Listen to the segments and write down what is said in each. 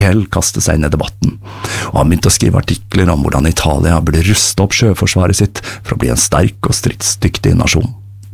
Gabriel kastet seg inn i debatten, og han begynte å skrive artikler om hvordan Italia burde ruste opp sjøforsvaret sitt for å bli en sterk og stridsdyktig nasjon.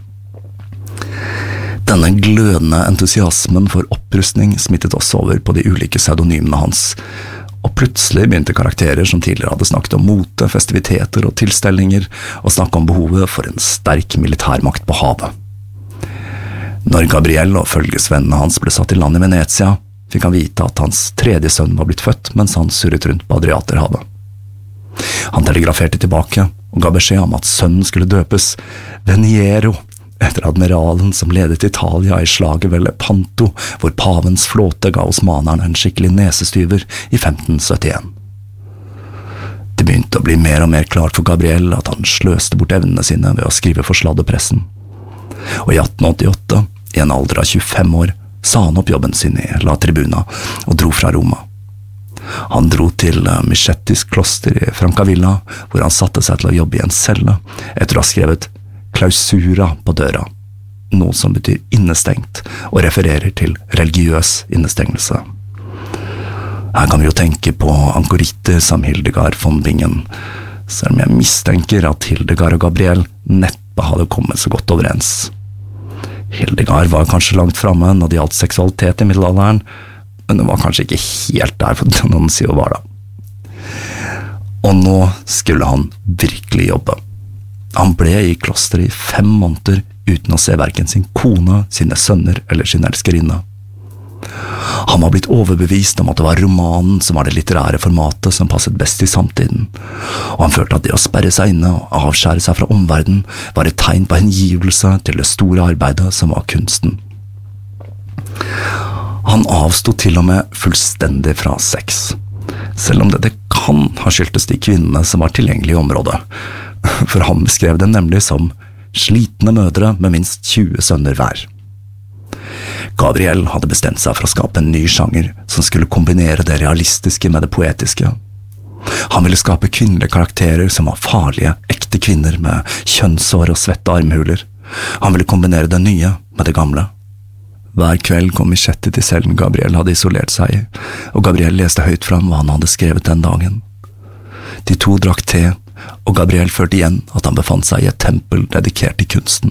Denne glødende entusiasmen for opprustning smittet også over på de ulike pseudonymene hans, og plutselig begynte karakterer som tidligere hadde snakket om mote, festiviteter og tilstelninger, å snakke om behovet for en sterk militærmakt på havet. Når Gabriel og følgesvennene hans ble satt i land i Venezia, fikk han vite at hans tredje sønn var blitt født mens han surret rundt på Adriaterhavet. Han telegraferte tilbake og ga beskjed om at sønnen skulle døpes Veniero, etter admiralen som ledet Italia i slaget ved Lepanto, hvor pavens flåte ga osmanerne en skikkelig nesestyver i 1571. Det begynte å bli mer og mer klart for Gabriel at han sløste bort evnene sine ved å skrive for sladdepressen. Og i 1888, i en alder av 25 år, sa han opp jobben sin i La Tribuna og dro fra Roma. Han dro til Michettis kloster i Francavilla, hvor han satte seg til å jobbe i en celle, etter å ha skrevet klausura på døra, noe som betyr innestengt og refererer til religiøs innestengelse. Her kan vi jo tenke på ankoritter som Hildegard von Bingen, selv om jeg mistenker at Hildegard og Gabriel neppe hadde kommet så godt overens. Hildegard var kanskje langt fremme når det gjaldt seksualitet i middelalderen, men det var kanskje ikke helt der for noen sier var da. Og nå skulle han virkelig jobbe. Han ble i klosteret i 5 måneder uten å se hverken sin kone, sine sønner eller sin elskerinne. Han var blitt overbevist om at det var romanen som var det litterære formatet som passet best i samtiden, og han følte at det å sperre seg inne og avskjære seg fra omverdenen var et tegn på hengivelse til det store arbeidet som var kunsten. Han avstod til og med fullstendig fra sex, selv om det kan ha skyldtes de kvinnene som var tilgjengelige i området, for han beskrev dem nemlig som slitne mødre med minst 20 sønner hver. Gabriel hadde bestemt seg for å skape en ny sjanger som skulle kombinere det realistiske med det poetiske. Han ville skape kvinnelige karakterer som var farlige, ekte kvinner med kjønnshår og svette armhuler. Han ville kombinere det nye med det gamle. Hver kveld kom Michetti til cellen Gabriel hadde isolert seg i, og Gabriel leste høyt fram hva han hadde skrevet den dagen. De to drakk te, og Gabriel følte igjen at han befant seg i et tempel dedikert til kunsten.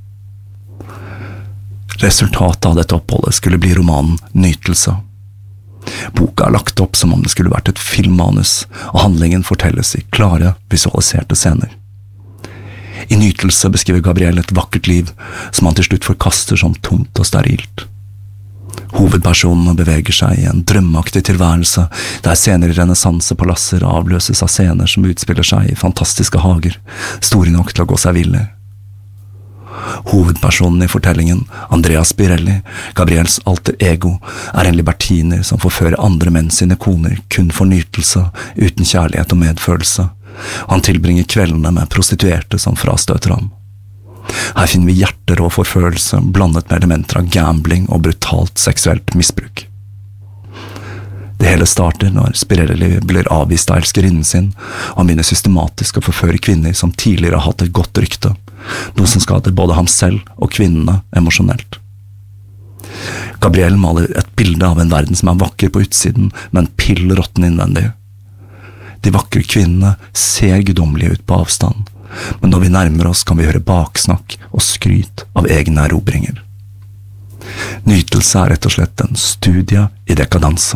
Resultatet av dette oppholdet skulle bli romanen Nytelse. Boka er lagt opp som om det skulle vært et filmmanus, og handlingen fortelles i klare, visualiserte scener. I Nytelse beskriver Gabriel et vakkert liv som han til slutt forkaster som tomt og sterilt. Hovedpersonene beveger seg i en drømmeaktig tilværelse, der scener i renessansepalasser avløses av scener som utspiller seg i fantastiske hager, store nok til å gå seg vill i. Hovedpersonen i fortellingen, Andrea Spirelli, Gabriels alter ego, er en libertiner som forfører andre menn sine koner kun for nytelse, uten kjærlighet og medfølelse. Han tilbringer kveldene med prostituerte som frastøter ham. Her finner vi hjerterå forførelse blandet med elementer av gambling og brutalt seksuelt misbruk. Det hele starter når Spirelli blir avvist av elskerinnen sin, og han begynner systematisk å forføre kvinner som tidligere har hatt et godt rykte, noe som skader både ham selv og kvinnene emosjonelt. Gabriel maler et bilde av en verden som er vakker på utsiden, men pill råtten innvendig. De vakre kvinnene ser guddommelige ut på avstand, men når vi nærmer oss kan vi høre baksnakk og skryt av egne erobringer. Nytelse er rett og slett en studie i dekadanse.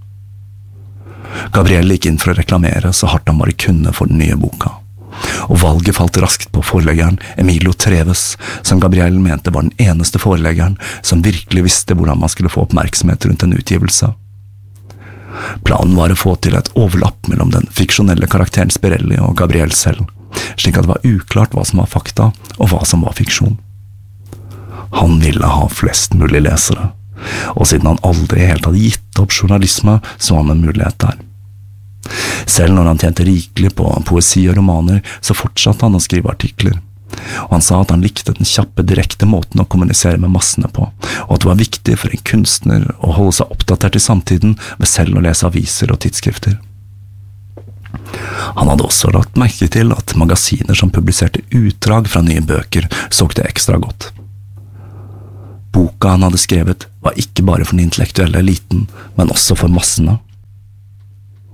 Gabriel gikk inn for å reklamere så hardt han bare kunne for den nye boka, og valget falt raskt på forleggeren Emilio Treves, som Gabriel mente var den eneste forleggeren som virkelig visste hvordan man skulle få oppmerksomhet rundt en utgivelse. Planen var å få til et overlapp mellom den fiksjonelle karakteren Spirelli og Gabriel selv, slik at det var uklart hva som var fakta og hva som var fiksjon. Han ville ha flest mulig lesere, og siden han aldri helt hadde gitt opp journalisme, så han en mulighet der. Selv når han tjente rikelig på poesi og romaner, så fortsatte han å skrive artikler. Og han sa at han likte den kjappe, direkte måten å kommunisere med massene på, og at det var viktig for en kunstner å holde seg oppdatert i samtiden ved selv å lese aviser og tidsskrifter. Han hadde også lagt merke til at magasiner som publiserte utdrag fra nye bøker solgte ekstra godt. Boka han hadde skrevet var ikke bare for den intellektuelle eliten, men også for massene.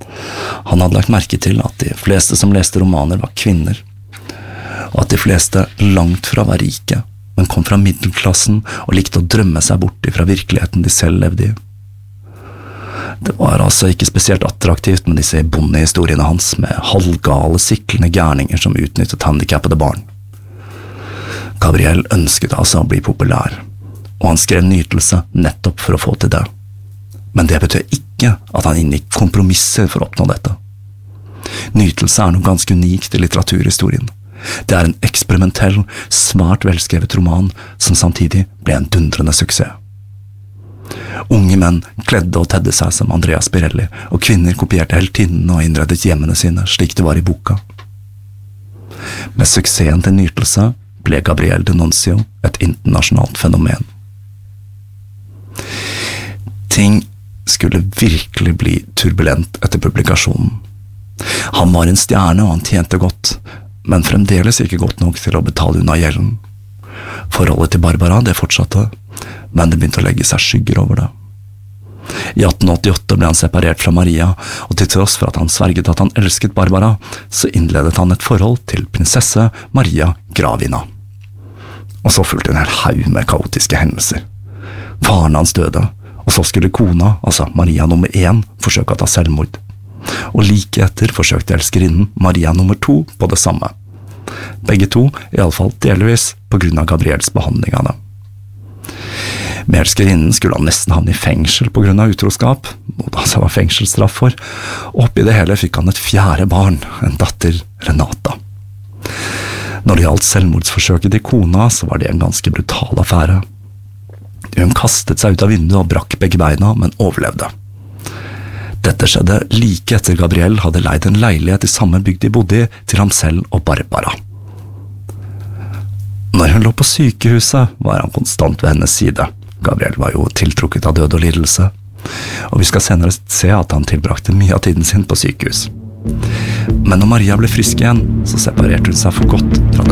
Han hadde lagt merke til at de fleste som leste romaner var kvinner, og at de fleste langt fra var rike, men kom fra middelklassen og likte å drømme seg bort fra virkeligheten de selv levde i. Det var altså ikke spesielt attraktivt med disse bondehistoriene hans, med halvgale, siklende gærninger som utnyttet handikappede barn. Gabriel ønsket altså å bli populær, og han skrev Nytelse nettopp for å få til det. Men det betød ikke at han inngikk kompromisser for å oppnå dette. Nytelse noe ganske unikt i litteraturhistorien. Det en eksperimentell, svært velskrevet roman som samtidig ble en dundrende suksess. Unge menn kledde og tedde seg som Andrea Spirelli, og kvinner kopierte heltinnene og innredet hjemmene sine slik det var i boka. Med suksessen til Nytelse ble Gabriel D'Annunzio et internasjonalt fenomen. Ting skulle virkelig bli turbulent etter publikasjonen. Han var en stjerne og han tjente godt, men fremdeles ikke godt nok til å betale unna gjelden. Forholdet til Barbara, det fortsatte, men det begynte å legge seg skygger over det. I 1888 ble han separert fra Maria, og til tross for at han sverget at han elsket Barbara, så innledet han et forhold til prinsesse Maria Gravina. Og så fulgte en hel haug med kaotiske hendelser. Faren hans døde, og så skulle kona, altså Maria nummer 1, forsøke å ta selvmord. Og like etter forsøkte elskerinnen Maria nummer 2 på det samme. Begge to, i alle fall delvis, på grunn av Gabriels behandling av det. Med elskerinnen skulle han nesten havne i fengsel på grunn av utroskap, og det altså var fengselsstraff for, og oppi det hele fikk han et 4. barn, en datter, Renata. Når det gjaldt selvmordsforsøket til kona, så var det en ganske brutal affære. Hun kastet seg ut av vinduet og brakk begge beina, men overlevde. Dette skjedde like etter Gabriel hadde leid en leilighet i samme bygd de bodde i til ham selv og Barbara. Når hun lå på sykehuset, var han konstant ved hennes side. Gabriel var jo tiltrukket av død og lidelse, og vi skal senere se at han tilbrakte mye av tiden sin på sykehus. Men når Maria ble frisk igjen, så separerte hun seg for godt fra